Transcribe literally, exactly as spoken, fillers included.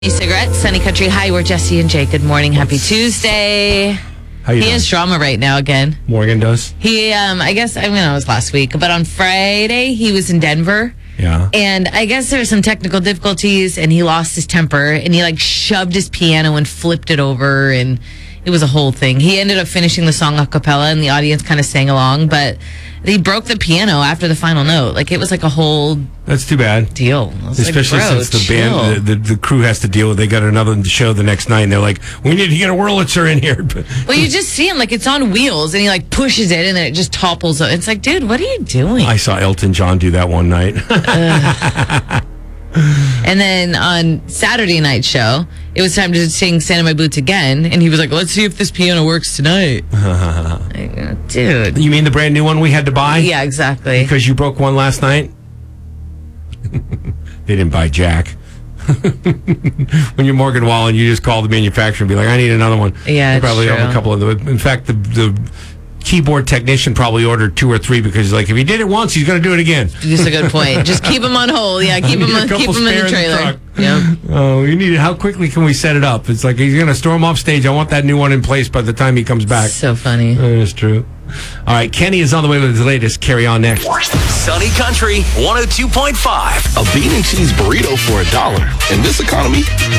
Cigarettes, Sunny Country. Hi, we're Jesse and Jay. Good morning. Happy Tuesday. How you he doing? has drama right now again. Morgan does? He, um, I guess, I mean, it was last week, but on Friday, he was in Denver. Yeah. And I guess there were some technical difficulties, and he lost his temper, and he, like, shoved his piano and flipped it over, and it was a whole thing. He ended up finishing the song a cappella, and the audience kind of sang along, but he broke the piano after the final note. Like, it was like a whole That's too bad. deal. I was Especially like, bro, since the chill. band, the, the, the crew has to deal with. They got another show the next night, and they're like, "We need to get a Wurlitzer in here." Well, you just see him like it's on wheels, and he like pushes it, and then it just topples. It's like, dude, what are you doing? I saw Elton John do that one night. And then on Saturday night show, it was time to sing "Sand in My Boots" again, and he was like, "Let's see if this piano works tonight." Like, uh, dude, You mean the brand new one we had to buy? yeah, exactly. Because you broke one last night? They didn't buy Jack. When you're Morgan Wallen, you just call the manufacturer and be like, "I need another one." Yeah, They it's probably true. have a couple of them. In fact, the the keyboard technician probably ordered two or three because he's like, if he did it once, he's going to do it again. Just a good point. Just keep him on hold. Yeah, keep him Need a on, couple keep him in spare the in the trailer. truck. Yeah. Oh, you need it. How quickly can we set it up? It's like he's going to storm off stage. I want that new one in place by the time he comes back. So funny. That is true. All right, Kenny is on the way with his latest. Carry on next. Sunny Country one oh two point five. A bean and cheese burrito for a dollar. In this economy,